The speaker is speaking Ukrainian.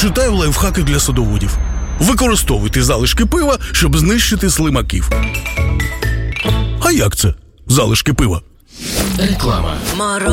Читаю лайфхаки для садоводів. Використовуйте залишки пива, щоб знищити слимаків. А як це? Залишки пива. Реклама.